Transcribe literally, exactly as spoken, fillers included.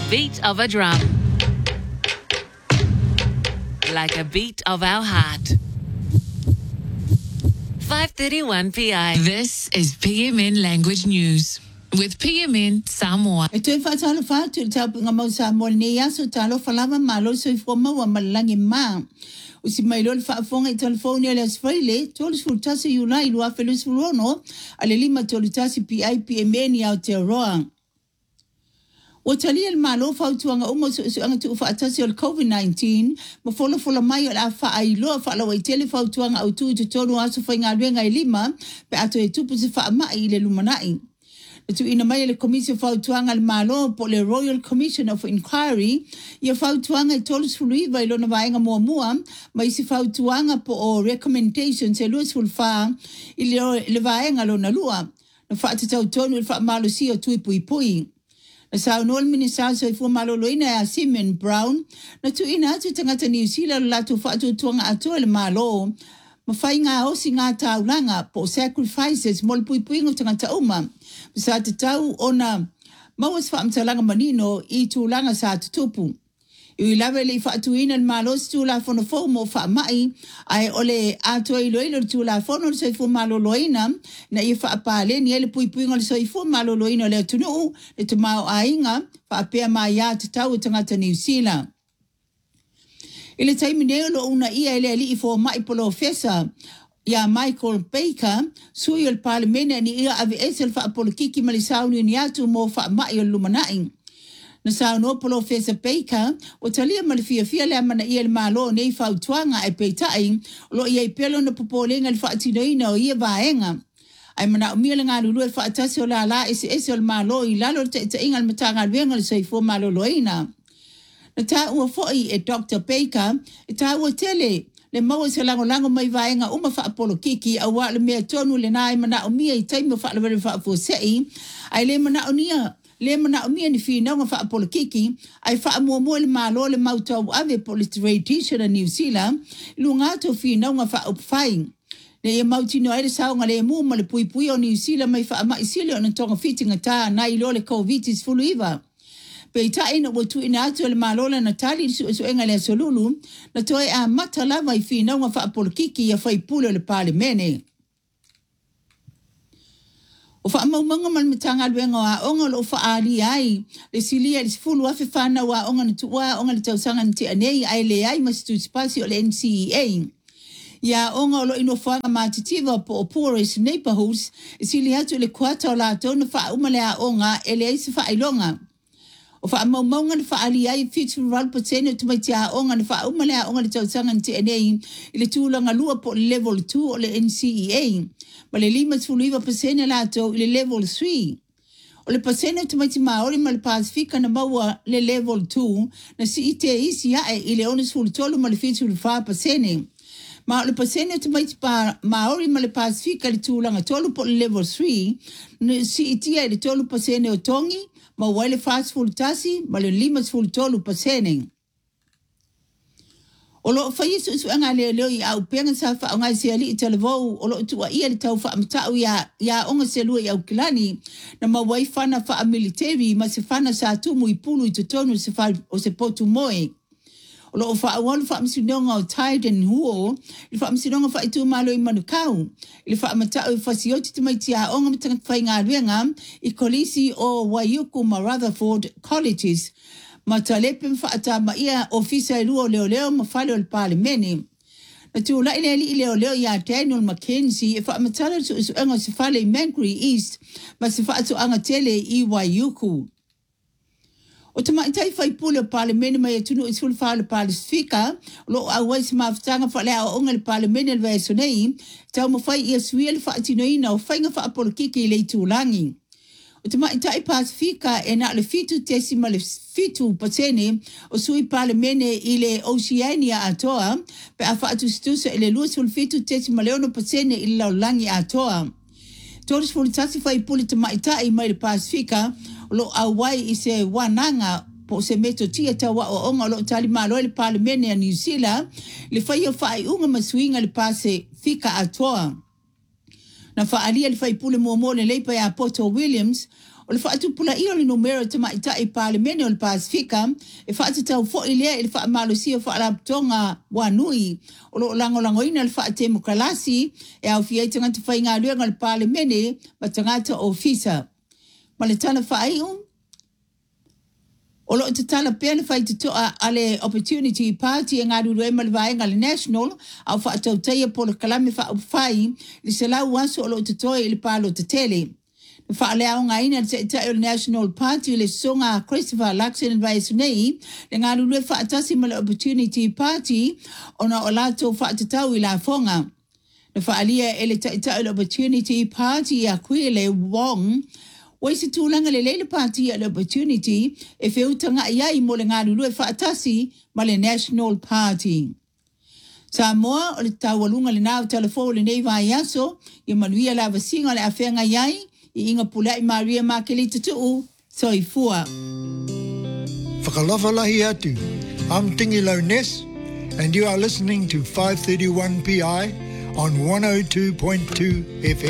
beat of a drum. Like a beat of our heart. five thirty-one P I. This is P M N Language News with P M N Samoa. E tue whaatalo whaatu i tau pinga mau Samoa nei aso talo whalawa malo so i fua mau a malangi maa. Usi mai loli whaafonga i telefoni ale asfaile, tolu sfultasi yulai lua felu sfulono, ale lima tolu tasi P I P M N i Aotearoa. Watalia malo fautuanga umo suanga tu faatasi ol COVID nineteen, mafolo fola mai ol afa ailoa fa lawa itele fautuanga au tu tonu aso fainga alwenga i lima, pe ato e tupu se faa mai ile lumanai. Tu ina mai le komisi fautuanga al malo po le Royal Commission of Inquiry, ia fautuanga i tolu sfuluiva ilo na vaenga mua mua, ma isi fautuanga po o recommendations e lua sfulfaa ili le vaenga lo na lua, na faatitau tonu il faa malo si o tui pui pui. Na sa unol minisa so ifu maloloina ya Simeon Brown, na tu ina atu tangata New Zealand latu faatu tuanga atua le malo, mawhai ngā osi ngā taulanga po sacrifices mol pui pui ngu tangata uma, sa te tau ona mawas whaamtalanga manino i tūlanga sa tutupu. Iwi lawe le faatu ina le malo si tūla fono fau mo wha mai, ai ole atua ilo ilo tūla fono so ifu maloloina, na i wha apale ni ele pui pui ngol so ifu maloloina le tunu, le tu mao ainga, wha apea mai ya te tau tangata New Zealand. Ile taimi neo lo una ia ele ali i fo mai polo fesa, ya Michael Baker, sui el parlimene ni ia avi esel wha apolo kiki malisau ni atu mo wha mai o lumanai. Na sa no polo fesa Baker, o talia malifia fia le amana ia le malo nei fautuanga e peitai, lo ia i pelo na popolenga le whaatinoina o ia vaenga. Ai mana o mia le ngā lulu e whaatasi o la la ese ese o le malo i lalo te te inga le matanga alwenga le soifo malo loina. Na ta ua foi e Doctor Baker, e ta ua tele, le maua se lango lango mai vaenga uma wha apolo kiki, a wa le mea tonu le nai mana o mia i taima wha le vare wha fosei, ai le mana o nia, le mana o mia ni whina wha apolo kiki, ai wha mua mua le malo le mautau ave police radiation a New Zealand, lu ngato whina wha upwhai. Le e mautino aere saunga le mua ma le pui pui o New Zealand mai wha ama isile o na tonga fitinga tā na ilo le COVID is fulu iwa. Pei tae na watu ina atu le malola na tali su su enga le solulu, na toe a matala mai whina wha apolo kiki ia whai pulo le pale mene. O wha maumanga malmitanga alwenga wa onga lo wha ali ai, le silia le sifulu afe whana wa onga na tuwa, onga le tausanga na te anei, ai le ai masitu spasi o le N C E A. Ia onga lo ino whanga mātitiva po o poorest neighborhoods, e sili atu le kuata o la tona wha umale a onga, e le aise wha ailonga. O wha maumaunga na wha ali ai fitu ral patene o tumai tia onga na wha umale a onga le tausanga na te anei, i le tūlanga lua po level two o le N C E A. Ma le lima tfuliva pasene lato i le level three. O le pasene o tumai ti maori ma le Pasifika na maua le level two, na si ite isi ae i le onis fulitolu ma le fitu le wha pasene. Ma le pasene o tumai ti maori ma le Pasifika le tūlanga tolu po le level three, na si itia i le tolu pasene o tongi, ma wale fast fulitasi, ma le lima fulitolu pasene. O lo whai su su anga leo leo i au penga sa wha o ngai se ali i televou, o lo tua ia li tau wha amtau ia, ia onga se lua i au kilani, na ma wai whana wha military, ma se whana sa tumu i pulu i tutonu se wha o se potu moe. O lo wha awalu wha amsinonga o Tiden huo, i wha amsinonga wha i tu malo i manukau, i wha amatau i whasioti tumai tia onga matanga whai ngā ruenga, i kolisi o Waiuku ma Rutherford Colleges, ma talepe mfaata ma ia ofisa iluo leo leo mafale o pale mene. Na tu la ile ili leo leo ya Daniel Mackenzie e wha matala su isu anga sifale i Mangere East ma sifatu anga tele i Waiuku. O tama itai whai pule o pale mene ma tunu isul whale pale sifika lo a waisi maafutanga wha lea o onga le pale mene le vaeso nei tau ma whai ia suiel wha atino ina o whainga wha apolo kiki i le tūlangi. O te mai tai Pasifika e na le fitu tesi ma le fitu patene o sui pale mene i le Oceania atoa pe a whaatu situsa i le luasul fitu tesi ma leono patene i laulangi atoa. Toris fulitasi whai puli te mai tai mai le Pasifika lo awai i se wananga po se meto tia tawa o onga lo tali malo le pale mene a New Zealand le whai o whai unga masuinga le Pasifika atoa. Na whaalia le whaipule mua mo le leipa ya Poto Williams, O le whaatu pula i o le numero te maita i Parliament o le Pasifika, e whaatu tau fo i lea i le wha malusia wha alaptonga wanui. O lo lango lango ina le wha te mukalasi, e au fia i tangata whai ngā ruenga le Parliament, ma tangata ofisa. Ma le tana wha iu, o lo te tala pēna whai te toa ale Opportunity Party e ngā rurue malivaenga le National, au wha atau teia po le kalame wha upwhai, li se lau waso o lo te toi i le palo te tele. Le wha alea o ngā ina te itai o le National Party le songa Christopher Luxon vai sunei, le ngā rurue wha atasi ma le Opportunity Party, ona o lato wha atatau i la fonga. Le wha alia e le itai o le Opportunity Party a kui le Wong, Wai se tūlanga le leile party at Opportunity e whiutanga ia i mo le ngā rurue whaatasi ma le National Party. Sa moa o le tawalunga le nāo telefo le nei vai aso i manuia la vasinga le awhenga iai i inga pula i Maria Makelita tuu soi fua. Whakalawhalahi atu. I'm Tingilo Ness and you are listening to five thirty-one P I on one oh two point two F M.